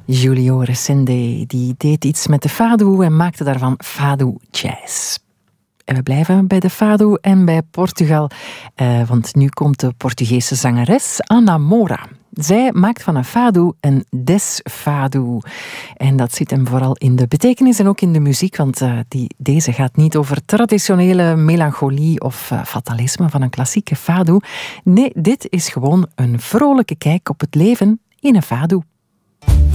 Julio Resende die deed iets met de fado en maakte daarvan fado jazz. En we blijven bij de fado en bij Portugal, want nu komt de Portugese zangeres Ana Moura. Zij maakt van een fado een desfado. En dat zit hem vooral in de betekenis en ook in de muziek, want deze gaat niet over traditionele melancholie of fatalisme van een klassieke fado. Nee, dit is gewoon een vrolijke kijk op het leven in een fado.